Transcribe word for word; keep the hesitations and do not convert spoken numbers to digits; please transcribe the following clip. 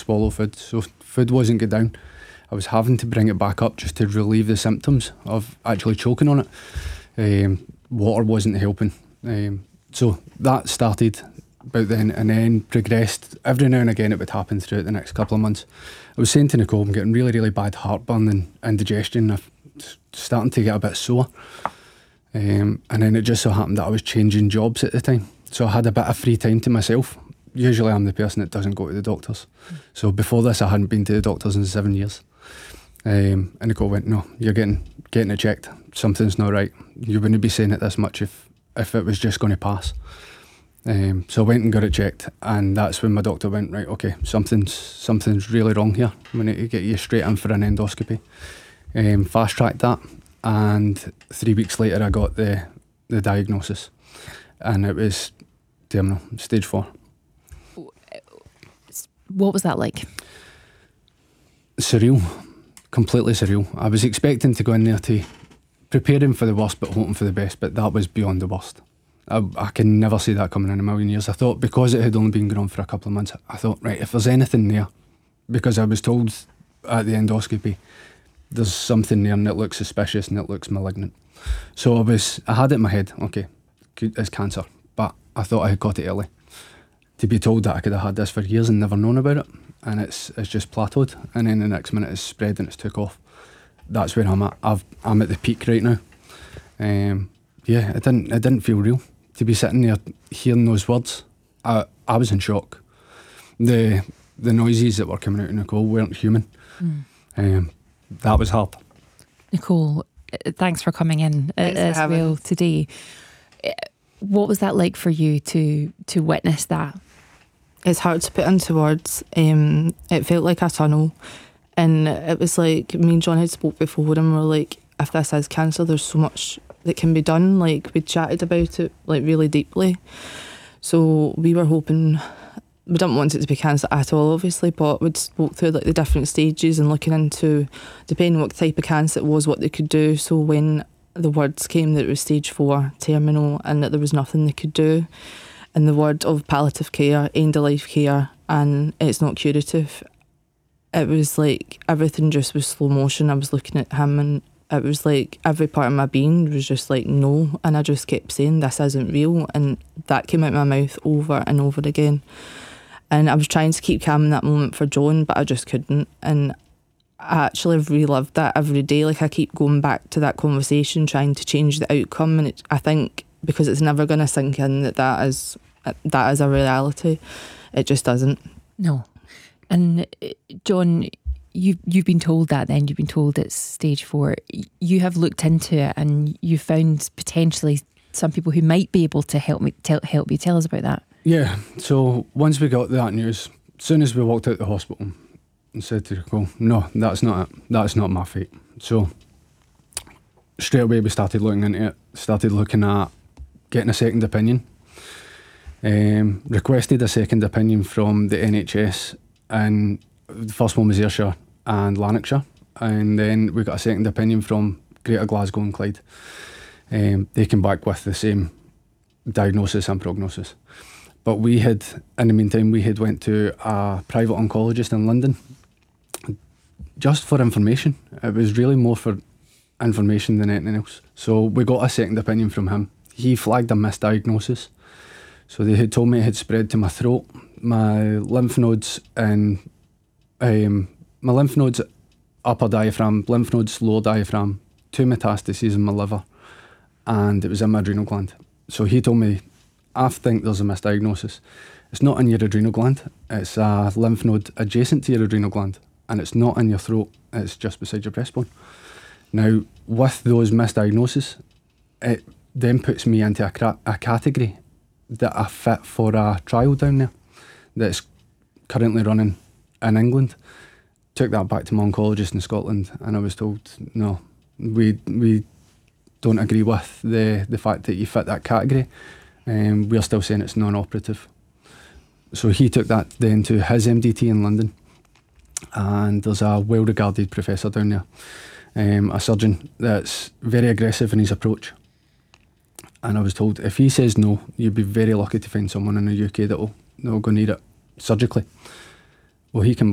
swallow food, so food wasn't going down. I was having to bring it back up just to relieve the symptoms of actually choking on it. Um, water wasn't helping. Um, so that started about then, and then progressed. Every now and again it would happen throughout the next couple of months. I was saying to Nicole, I'm getting really, really bad heartburn and indigestion. I'm starting to get a bit sore. Um, and then it just so happened that I was changing jobs at the time. So I had a bit of free time to myself. Usually I'm the person that doesn't go to the doctors. So before this I hadn't been to the doctors in seven years. Um, and Nicole went, no, you're getting getting it checked. Something's not right. You wouldn't be saying it this much if, if it was just going to pass. Um, so I went and got it checked, and that's when my doctor went, right, okay, something's something's really wrong here. We need to get you straight in for an endoscopy. Um, fast tracked that, and three weeks later I got the the diagnosis, and it was terminal, stage four. What was that like? Surreal, completely surreal. I was expecting to go in there to preparing for the worst but hoping for the best, but that was beyond the worst. I, I can never see that coming in a million years. I thought, because it had only been going on for a couple of months, I thought, right, if there's anything there, because I was told at the endoscopy, there's something there and it looks suspicious and it looks malignant. So I was, I had it in my head, okay, it's cancer, but I thought I had got it early. To be told that I could have had this for years and never known about it, and it's it's just plateaued, and then the next minute it's spread and it's took off. That's where I'm at. I've, I'm at the peak right now. Um, yeah, it didn't it didn't feel real. To be sitting there hearing those words, I, I was in shock. The the noises that were coming out of Nicole weren't human. Mm. Um, that was hard. Nicole, thanks for coming in Thanks as well today. What was that like for you to to witness that? It's hard to put into words. Um, it felt like a tunnel, and it was like me and John had spoke before, and we were like, if this is cancer, there's so much that can be done. Like, we chatted about it like really deeply. So we were hoping, we didn't want it to be cancer at all, obviously, but we'd spoke through like the different stages and looking into, depending what type of cancer it was, what they could do. So when the words came that it was stage four, terminal, and that there was nothing they could do, and the word of palliative care, end of life care, and it's not curative, it was like everything just was slow motion. I was looking at him, and it was like every part of my being was just like, no. And I just kept saying, this isn't real. And that came out my mouth over and over again. And I was trying to keep calm in that moment for John, but I just couldn't. And I actually relived that every day. Like, I keep going back to that conversation, trying to change the outcome. And it, I think because it's never going to sink in that that is, that is a reality, it just doesn't. No. And John, You've, you've been told that then, you've been told it's stage four. You have looked into it and you found potentially some people who might be able to help me tell, help you. Tell us about that. Yeah, so once we got that news, as soon as we walked out the hospital and said to Nicole, no, that's not it, that's not my fate. So straight away we started looking into it, started looking at getting a second opinion. Um, requested a second opinion from the N H S, and the first one was Ayrshire and Lanarkshire, and then we got a second opinion from Greater Glasgow and Clyde. Um, they came back with the same diagnosis and prognosis, but we had, in the meantime, we had went to a private oncologist in London just for information. It was really more for information than anything else. So we got a second opinion from him. He flagged a misdiagnosis. So they had told me it had spread to my throat, my lymph nodes, and Um, my lymph nodes upper diaphragm, lymph nodes lower diaphragm, two metastases in my liver, and it was in my adrenal gland. So he told me, I think there's a misdiagnosis. It's not in your adrenal gland, it's a lymph node adjacent to your adrenal gland, and it's not in your throat, it's just beside your breastbone. Now, with those misdiagnoses, it then puts me into a, cra- a category that I fit for a trial down there that's currently running in England. Took that back to my oncologist in Scotland, and I was told, no, we we don't agree with the, the fact that you fit that category, and um, we're still saying it's non-operative. So he took that then to his M D T in London, and there's a well-regarded professor down there, um, a surgeon that's very aggressive in his approach. And I was told, if he says no, you'd be very lucky to find someone in the U K that'll, that'll go near it surgically. Well, he came